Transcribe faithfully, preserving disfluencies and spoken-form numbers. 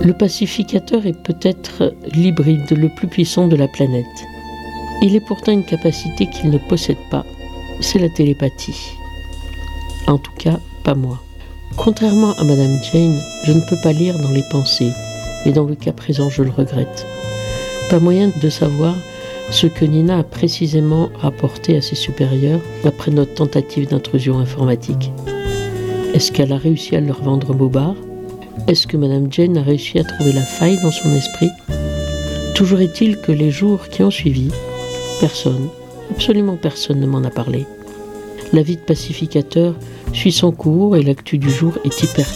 Le pacificateur est peut-être l'hybride le plus puissant de la planète. Il est pourtant une capacité qu'il ne possède pas, c'est la télépathie. En tout cas, pas moi. Contrairement à Madame Jane, je ne peux pas lire dans les pensées, et dans le cas présent, je le regrette. Pas moyen de savoir ce que Nina a précisément rapporté à ses supérieurs après notre tentative d'intrusion informatique. Est-ce qu'elle a réussi à leur vendre Mobart ? Est-ce que Madame Jane a réussi à trouver la faille dans son esprit ? Toujours est-il que les jours qui ont suivi, personne, absolument personne ne m'en a parlé. La vie de pacificateur suit son cours et l'actu du jour est hyper